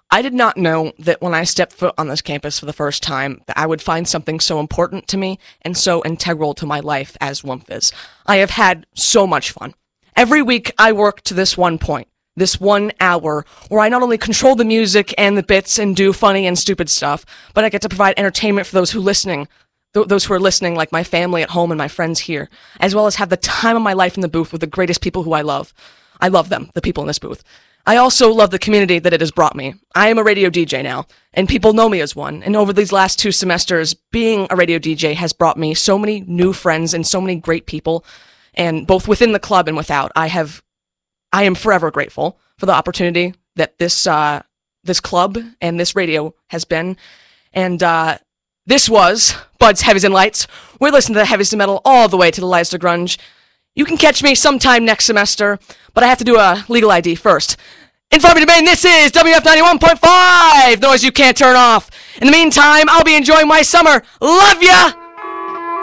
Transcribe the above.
I did not know that when I stepped foot on this campus for the first time, that I would find something so important to me and so integral to my life as WOMFIZ. I have had so much fun. Every week I work to this one point, this 1 hour, where I not only control the music and the bits and do funny and stupid stuff, but I get to provide entertainment for those who are listening, like my family at home and my friends here, as well as have the time of my life in the booth with the greatest people who I love. I love them, the people in this booth. I also love the community that it has brought me. I am a radio DJ now, and people know me as one. And over these last 2 semesters, being a radio DJ has brought me so many new friends and so many great people, and both within the club and without. I am forever grateful for the opportunity that this club and this radio has been. And this was Bud's Heavies and Lights. We're listening to the heaviest of metal all the way to the lightest of grunge. You can catch me sometime next semester, but I have to do a legal ID first. In Farming Domain, this is WF 91.5, noise you can't turn off. In the meantime, I'll be enjoying my summer. Love ya!